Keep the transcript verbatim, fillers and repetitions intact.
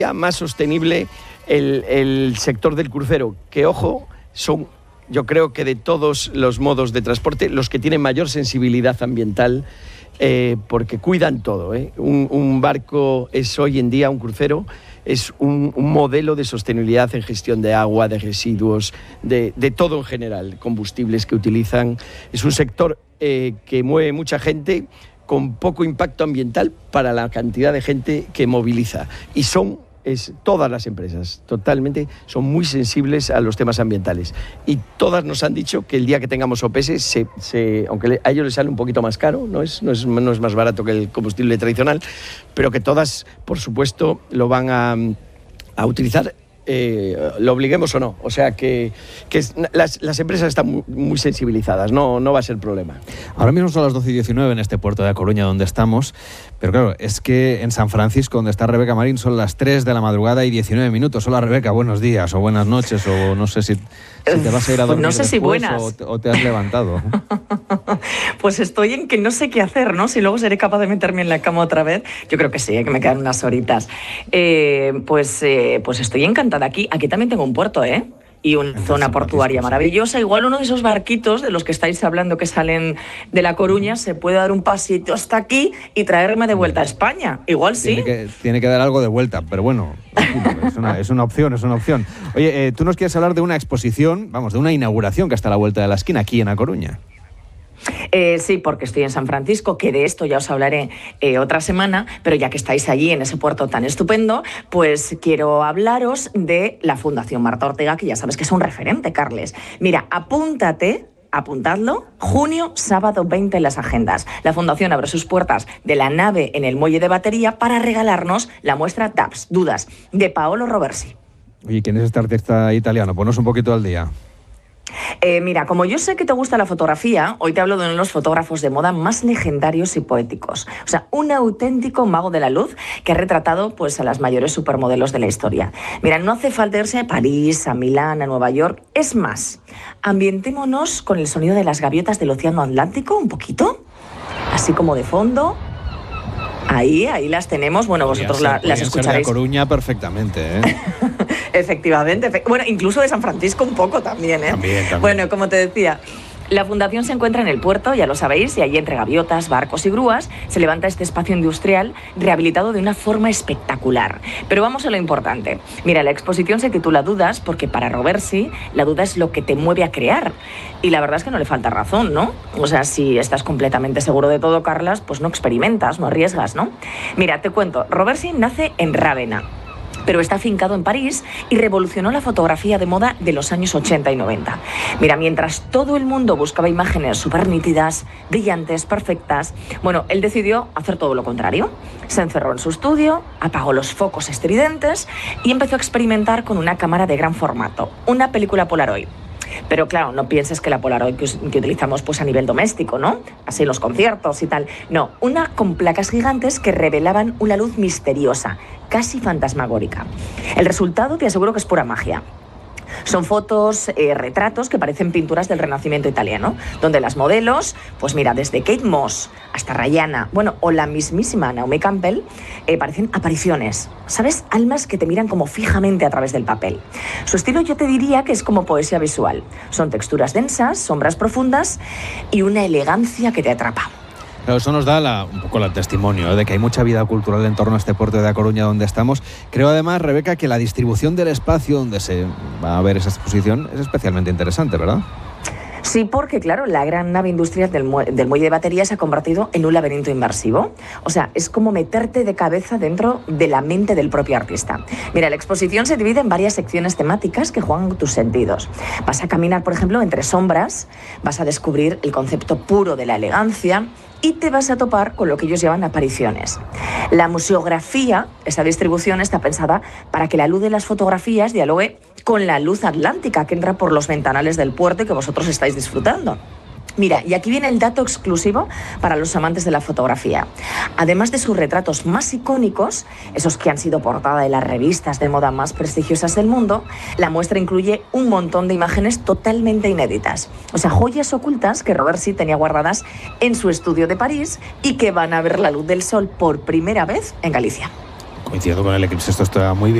más sostenible el, el sector del crucero, que ojo, son, yo creo que de todos los modos de transporte, los que tienen mayor sensibilidad ambiental, eh, porque cuidan todo, ¿eh? Un, un barco es hoy en día, un crucero, es un, un modelo de sostenibilidad en gestión de agua, de residuos, de, de todo en general, combustibles que utilizan. Es un sector eh, que mueve mucha gente, con poco impacto ambiental para la cantidad de gente que moviliza. Y son es, todas las empresas, totalmente, son muy sensibles a los temas ambientales. Y todas nos han dicho que el día que tengamos O P S, se, se, aunque a ellos les sale un poquito más caro, no es, no, es, no es más barato que el combustible tradicional, pero que todas, por supuesto, lo van a, a utilizar, Eh, lo obliguemos o no. O sea que, que es, las, las empresas están muy, muy sensibilizadas, no, no va a ser problema. Ahora mismo son las doce y diecinueve en este puerto de A Coruña donde estamos, pero claro, es que en San Francisco, donde está Rebeca Marín, son las tres de la madrugada y diecinueve minutos. Hola Rebeca, buenos días o buenas noches, o no sé si, si te vas a ir a dormir no sé si buenas. O, te, o te has levantado. Pues estoy en que no sé qué hacer, ¿no? Si luego seré capaz de meterme en la cama otra vez. Yo creo que sí, ¿eh? Que me quedan unas horitas. Eh, pues, eh, pues estoy encantada aquí. Aquí también tengo un puerto, ¿eh? Y una Entonces, zona portuaria maravillosa. Igual uno de esos barquitos de los que estáis hablando que salen de La Coruña se puede dar un pasito hasta aquí y traerme de vuelta a España. Igual sí. Tiene que, tiene que dar algo de vuelta, pero bueno, es una, es una opción, es una opción. Oye, eh, tú nos quieres hablar de una exposición, vamos, de una inauguración que está a la vuelta de la esquina aquí en A Coruña. Eh, sí, porque estoy en San Francisco, que de esto ya os hablaré eh, otra semana, pero ya que estáis allí en ese puerto tan estupendo, pues quiero hablaros de la Fundación Marta Ortega, que ya sabes que es un referente, Carles. Mira, apúntate, apuntadlo, junio, sábado veinte en las agendas. La Fundación abre sus puertas de la nave en el muelle de Batería para regalarnos la muestra Doubts, Dudas, de Paolo Roversi. Oye, ¿quién es este artista italiano? Ponnos un poquito al día. Eh, mira, como yo sé que te gusta la fotografía, hoy te hablo de uno de los fotógrafos de moda más legendarios y poéticos. O sea, un auténtico mago de la luz que ha retratado pues, a las mayores supermodelos de la historia. Mira, no hace falta irse a París, a Milán, a Nueva York. Es más, ambientémonos con el sonido de las gaviotas del Océano Atlántico un poquito, así como de fondo. Ahí, ahí las tenemos. Bueno, vosotros ser, la, las escucharéis. Ser de Coruña perfectamente, ¿eh? Efectivamente. Bueno, incluso de San Francisco un poco también, ¿eh? También, también. Bueno, como te decía, la fundación se encuentra en el puerto, ya lo sabéis, y allí entre gaviotas, barcos y grúas se levanta este espacio industrial rehabilitado de una forma espectacular. Pero vamos a lo importante. Mira, la exposición se titula Dudas porque para Roversi la duda es lo que te mueve a crear. Y la verdad es que no le falta razón, ¿no? O sea, si estás completamente seguro de todo, Carlas, pues no experimentas, no arriesgas, ¿no? Mira, te cuento, Roversi nace en Rávena, pero está afincado en París y revolucionó la fotografía de moda de los años ochenta y noventa. Mira, mientras todo el mundo buscaba imágenes súper nítidas, brillantes, perfectas, bueno, él decidió hacer todo lo contrario. Se encerró en su estudio, apagó los focos estridentes y empezó a experimentar con una cámara de gran formato, una película Polaroid. Pero claro, no pienses que la Polaroid que, que utilizamos pues a nivel doméstico, ¿no? Así en los conciertos y tal. No, una con placas gigantes que revelaban una luz misteriosa, casi fantasmagórica. El resultado te aseguro que es pura magia. Son fotos, eh, retratos que parecen pinturas del Renacimiento italiano, donde las modelos, pues mira, desde Kate Moss hasta Rihanna, bueno, o la mismísima Naomi Campbell, eh, parecen apariciones, ¿sabes? Almas que te miran como fijamente a través del papel. Su estilo yo te diría que es como poesía visual. Son texturas densas, sombras profundas y una elegancia que te atrapa. Pero eso nos da la, un poco el testimonio, ¿eh? De que hay mucha vida cultural en torno a este puerto de A Coruña donde estamos. Creo además, Rebeca, que la distribución del espacio donde se va a ver esa exposición es especialmente interesante, ¿verdad? Sí, porque claro, la gran nave industrial del, mue del muelle de Batería se ha convertido en un laberinto inmersivo. O sea, es como meterte de cabeza dentro de la mente del propio artista. Mira, la exposición se divide en varias secciones temáticas que juegan tus sentidos. Vas a caminar, por ejemplo, entre sombras, vas a descubrir el concepto puro de la elegancia y te vas a topar con lo que ellos llaman apariciones. La museografía, esa distribución, está pensada para que la luz de las fotografías dialogue con la luz atlántica que entra por los ventanales del puerto y que vosotros estáis disfrutando. Mira, y aquí viene el dato exclusivo para los amantes de la fotografía. Además de sus retratos más icónicos, esos que han sido portada de las revistas de moda más prestigiosas del mundo, la muestra incluye un montón de imágenes totalmente inéditas. O sea, joyas ocultas que Roversi tenía guardadas en su estudio de París y que van a ver la luz del sol por primera vez en Galicia. coincidiendo con el eclipse, esto está muy bien.